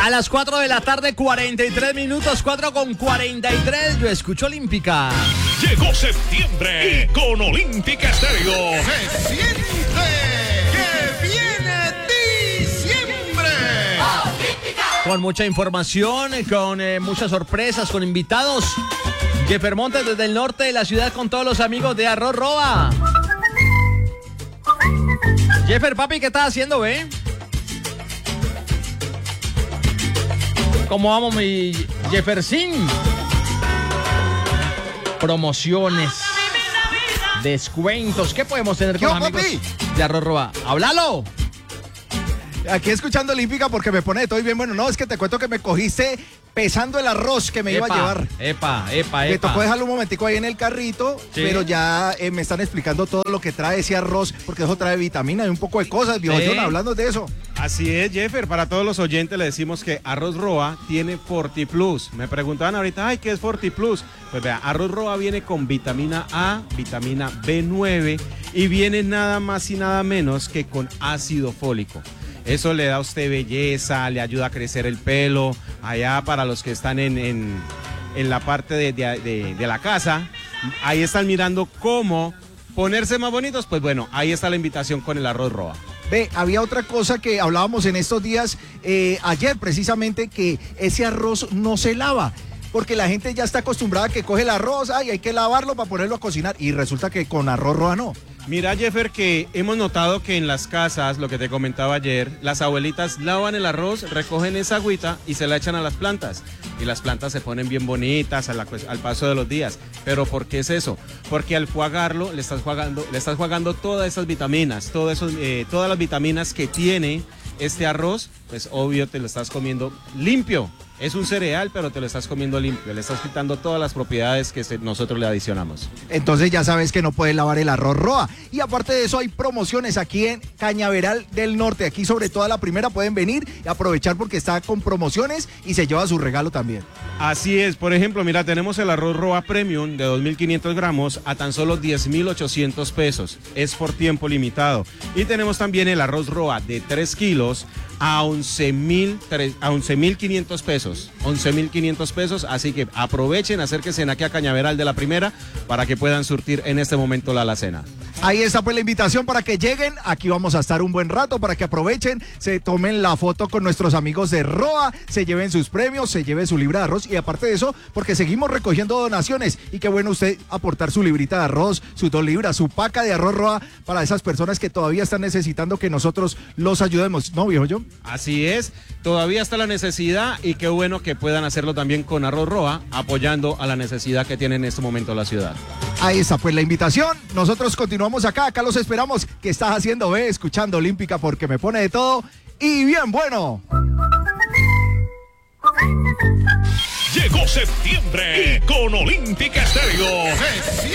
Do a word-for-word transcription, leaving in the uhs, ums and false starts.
A las cuatro de la tarde, cuarenta y tres minutos, cuatro con cuarenta y tres, yo escucho Olímpica. Llegó septiembre y con Olímpica Estéreo se siente que viene diciembre. Olímpica. Con mucha información, con eh, muchas sorpresas, con invitados. Jeffer Montes desde el norte de la ciudad con todos los amigos de Arroz Roa. Jeffer, papi, ¿qué estás haciendo, ve? ¿Cómo vamos, mi Jefferson? Promociones, descuentos, ¿qué podemos tener con amigos de Arroz Roa? ¡Háblalo! Aquí escuchando Olímpica porque me pone de todo y bien bueno. No, es que te cuento que me cogiste pesando el arroz que me epa, iba a llevar. Epa, epa, Me epa. tocó dejarlo un momentico ahí en el carrito, sí. Pero ya eh, me están explicando todo lo que trae ese arroz, porque eso trae vitamina y un poco de cosas, viejo John, hablando de eso. Así es, Jeffer, para todos los oyentes le decimos que Arroz Roa tiene FortiPlus. Me preguntaban ahorita, ay, ¿qué es FortiPlus? Pues vea, Arroz Roa viene con vitamina A, vitamina B nueve y viene nada más y nada menos que con ácido fólico. Eso le da a usted belleza, le ayuda a crecer el pelo. Allá para los que están en, en, en la parte de, de, de, de la casa, ahí están mirando cómo ponerse más bonitos. Pues bueno, ahí está la invitación con el Arroz Roa. Ve, había otra cosa que hablábamos en estos días, eh, ayer precisamente, que ese arroz no se lava. Porque la gente ya está acostumbrada a que coge el arroz, ay, hay que lavarlo para ponerlo a cocinar. Y resulta que con Arroz Roa no. Mira, Jeffer, que hemos notado que en las casas, lo que te comentaba ayer, las abuelitas lavan el arroz, recogen esa agüita y se la echan a las plantas. Y las plantas se ponen bien bonitas a la, al paso de los días. ¿Pero por qué es eso? Porque al jugarlo le estás jugando, le estás jugando todas esas vitaminas, todo esos, eh, todas las vitaminas que tiene este arroz, pues obvio te lo estás comiendo limpio. Es un cereal, pero te lo estás comiendo limpio. Le estás quitando todas las propiedades que se, nosotros le adicionamos. Entonces ya sabes que no puedes lavar el Arroz Roa. Y aparte de eso hay promociones aquí en Cañaveral del Norte. Aquí sobre toda la primera pueden venir y aprovechar porque está con promociones y se lleva su regalo también. Así es. Por ejemplo, mira, tenemos el Arroz Roa Premium de dos mil quinientos gramos a tan solo diez mil ochocientos pesos. Es por tiempo limitado. Y tenemos también el Arroz Roa de tres kilos a once mil quinientos pesos. once mil quinientos pesos, así que aprovechen, acérquense aquí a Cañaveral de la Primera para que puedan surtir en este momento la alacena. Ahí está pues la invitación para que lleguen, aquí vamos a estar un buen rato para que aprovechen, se tomen la foto con nuestros amigos de Roa, se lleven sus premios, se lleve su libra de arroz y aparte de eso, porque seguimos recogiendo donaciones y qué bueno usted aportar su librita de arroz, sus dos libras, su paca de arroz Roa para esas personas que todavía están necesitando que nosotros los ayudemos, ¿no, viejo John? Así es, todavía está la necesidad y qué bueno que puedan hacerlo también con Arroz Roa, apoyando a la necesidad que tiene en este momento la ciudad. Ahí está pues la invitación, nosotros continuamos acá, acá los esperamos. ¿Qué estás haciendo, ve? Escuchando Olímpica porque me pone de todo y bien bueno. Llegó septiembre y con Olímpica Estéreo se